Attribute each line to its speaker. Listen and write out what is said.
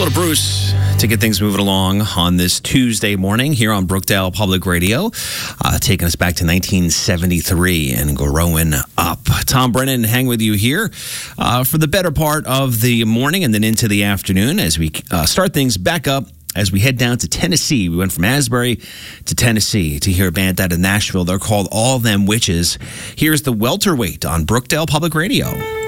Speaker 1: Little Bruce to get things moving along on this Tuesday morning here on Brookdale Public Radio, taking us back to 1973 and growing up. Tom Brennan hang with you here for the better part of the morning and then into the afternoon as we start things back up. As we head down to Tennessee, we went from Asbury to Tennessee to hear a band out of Nashville. They're called All Them Witches. Here's the Welterweight on Brookdale Public Radio.